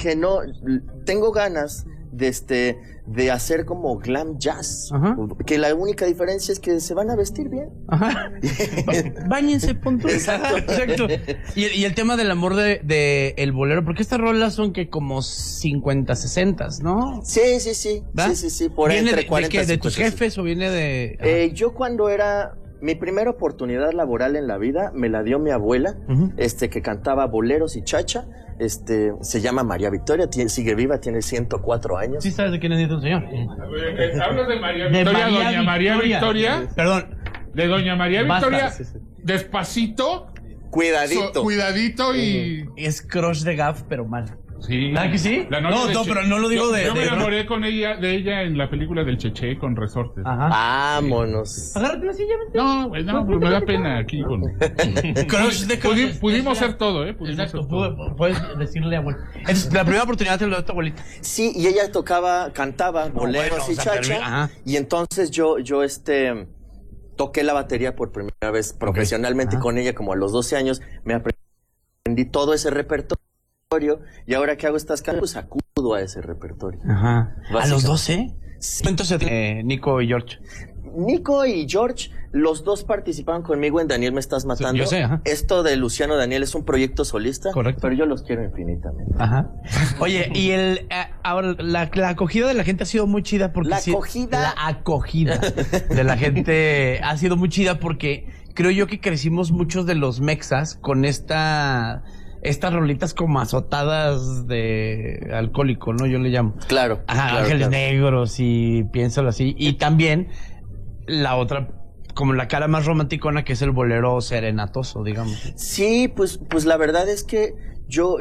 dije, no, tengo ganas de hacer como glam jazz. Ajá. Que la única diferencia es que se van a vestir bien. Ajá. Báñense, punto. Exacto. Exacto. Y el tema del amor de el bolero, porque estas rolas son que como 50, 60, ¿no? Sí. ¿Va? Sí. Por ¿Viene entre 40 de tus 50. jefes o viene de...? Yo cuando era... Mi primera oportunidad laboral en la vida me la dio mi abuela, que cantaba boleros y chacha. Se llama María Victoria, sigue viva, tiene 104 años. ¿Sí sabes de quién es el señor? Hablas de María Victoria, doña María Victoria. Perdón. De doña María Basta. Victoria, Sí. despacito, Cuidadito. y... Es crush de Gaff, pero mal. Sí. ¿Verdad que sí? La novia de pero no lo digo Yo me enamoré de ella en la película del Cheche con Resortes. Ajá. Vámonos. Agárrate la silla, vente. No, güey, no, me da pena aquí con... Crush de crush. Pudimos ser todo, Pudimos Exacto, ser todo. puedes decirle abuelo. Entonces, la primera oportunidad te lo dio tu abuelita. Sí, y ella cantaba boleros y chacha. Ajá. Y entonces yo toqué la batería por primera vez profesionalmente con ella, como a los 12 años. Me aprendí todo ese repertorio. Y ahora que hago estas canciones, pues acudo a ese repertorio. Ajá. ¿A los 12? Sí. Entonces, Nico y George. Nico y George, los dos participaban conmigo en Daniel Me Estás Matando. Sí, yo sé, ajá. Esto de Luciano Daniel es un proyecto solista. Correcto. Pero yo los quiero infinitamente. Ajá. Oye, y ahora la acogida de la gente ha sido muy chida porque... La acogida de la gente ha sido muy chida porque creo yo que crecimos muchos de los mexas con estas rolitas como azotadas de alcohólico, ¿no? Yo le llamo. Claro. Ajá, claro, Ángeles claro. Negros y piénsalo así. Y también la otra, como la cara más romanticona, que es el bolero serenatoso, digamos. Sí, pues la verdad es que yo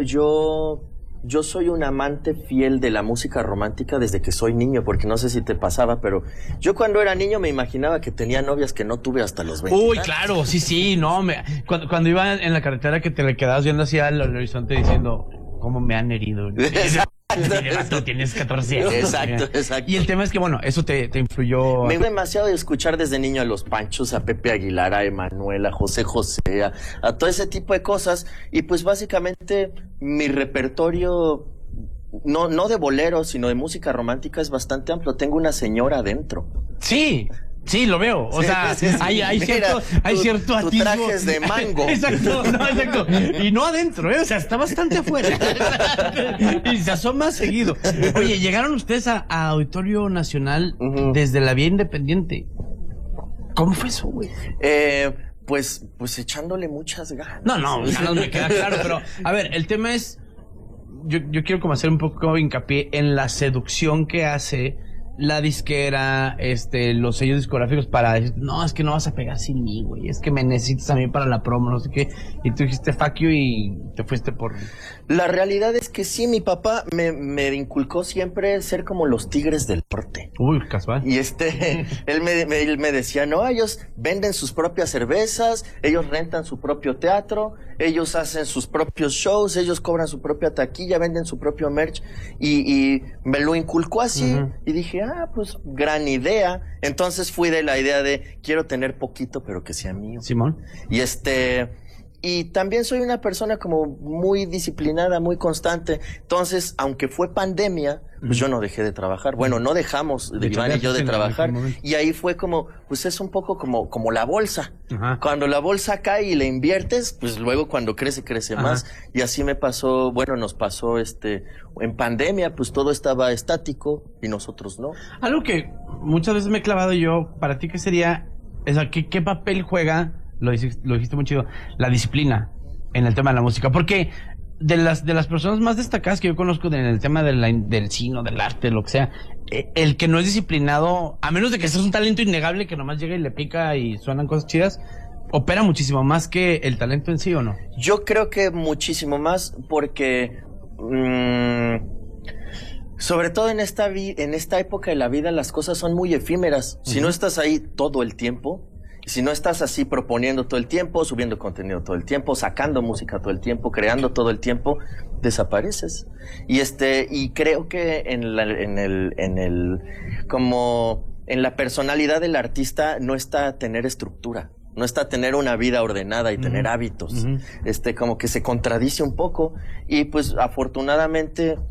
soy un amante fiel de la música romántica desde que soy niño, porque no sé si te pasaba, pero yo cuando era niño me imaginaba que tenía novias que no tuve hasta los 20. Uy, claro, sí, no, cuando iba en la carretera que te le quedabas viendo así al horizonte diciendo, ¿cómo me han herido? Tú tienes 14 años. Exacto. Y el tema es que, bueno, eso te influyó. Me gusta demasiado de escuchar desde niño a los Panchos, a Pepe Aguilar, a Emanuel, a José José, a todo ese tipo de cosas. Y pues básicamente mi repertorio, no de boleros, sino de música romántica es bastante amplio. Tengo una señora adentro. Sí, lo veo. O sea, sí. hay Mira, cierto tu atisbo. traje es de mango. Exacto. Y no adentro, O sea, está bastante afuera. Y se asoma seguido. Oye, llegaron ustedes a Auditorio Nacional desde la Vía Independiente. ¿Cómo fue eso, güey? Pues echándole muchas ganas. No, me queda claro, pero a ver, el tema es, yo quiero como hacer un poco hincapié en la seducción que hace la disquera, los sellos discográficos para decir, no, es que no vas a pegar sin mí, güey, es que me necesitas a mí para la promo, no sé qué, y tú dijiste fuck you y te fuiste por... La realidad es que sí, mi papá me inculcó siempre ser como los Tigres del Norte. Uy, casual. Y él me decía, no, ellos venden sus propias cervezas, ellos rentan su propio teatro, ellos hacen sus propios shows, ellos cobran su propia taquilla, venden su propio merch, y me lo inculcó así, y dije, pues gran idea. Entonces fui de la idea de, quiero tener poquito, pero que sea mío. Simón. Y también soy una persona como muy disciplinada, muy constante. Entonces, aunque fue pandemia, pues yo no dejé de trabajar. Bueno, no dejamos, Iván y yo, de trabajar. Y ahí fue como, pues es un poco como la bolsa. Ajá. Cuando la bolsa cae y le inviertes, pues luego cuando crece más. Y así nos pasó en pandemia, pues todo estaba estático y nosotros no. Algo que muchas veces me he clavado yo, para ti, ¿qué sería? O sea, ¿qué papel juega? Lo dijiste muy chido, la disciplina en el tema de la música, porque de las personas más destacadas que yo conozco en el tema del cine, del arte, lo que sea, el que no es disciplinado, a menos de que seas un talento innegable que nomás llega y le pica y suenan cosas chidas, opera muchísimo más que el talento en sí, ¿o no? Yo creo que muchísimo más, porque sobre todo en esta época de la vida las cosas son muy efímeras. Si no estás ahí todo el tiempo, si no estás así proponiendo todo el tiempo, subiendo contenido todo el tiempo, sacando música todo el tiempo, creando todo el tiempo, desapareces. Y creo que en la personalidad del artista no está tener estructura, no está tener una vida ordenada y tener hábitos. Como que se contradice un poco, y pues afortunadamente